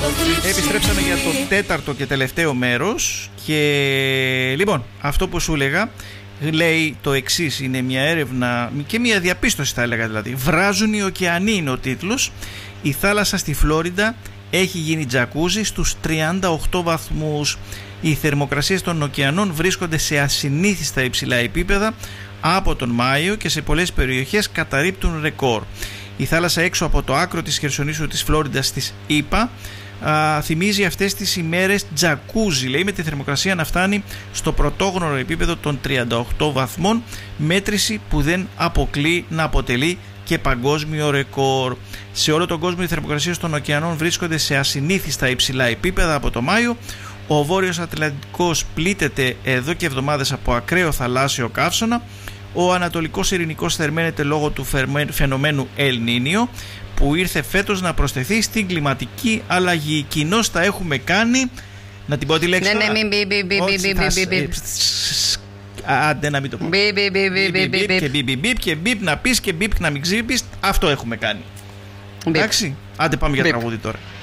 Επιστρέψαμε για το τέταρτο και τελευταίο μέρος. Και λοιπόν, αυτό που σου έλεγα λέει το εξής, είναι μια έρευνα και μια διαπίστωση, θα έλεγα δηλαδή. Βράζουν οι ωκεανοί είναι ο τίτλος. Η θάλασσα στη Φλόριντα έχει γίνει τζακούζι στους 38 βαθμούς. Οι θερμοκρασίες των ωκεανών βρίσκονται σε ασυνήθιστα υψηλά επίπεδα από τον Μάιο και σε πολλές περιοχές καταρρίπτουν ρεκόρ. Η θάλασσα έξω από το άκρο της Χερσονήσου της Φλόριντας της ΗΠΑ θυμίζει αυτές τις ημέρες τζακούζι, λέει, με τη θερμοκρασία να φτάνει στο πρωτόγνωρο επίπεδο των 38 βαθμών, μέτρηση που δεν αποκλεί να αποτελεί και παγκόσμιο ρεκόρ. Σε όλο τον κόσμο οι θερμοκρασίες των ωκεανών βρίσκονται σε ασυνήθιστα υψηλά επίπεδα από το Μάιο. Ο Βόρειος Ατλαντικός πλήττεται εδώ και εβδομάδες από ακραίο θαλάσσιο καύσωνα. Ο Ανατολικός Ειρηνικός θερμαίνεται λόγω του φαινομένου El Niño που ήρθε φέτος να προσθεθεί στην κλιματική αλλαγή. Κοινώς τα έχουμε κάνει. Να την πω τη λέξη. Ναι, μην Άντε να μην το πω. Και μπιπ να πεις και μπιπ να μην ξύπεις. Αυτό έχουμε κάνει. Εντάξει. Άντε πάμε για τραγούδι τώρα.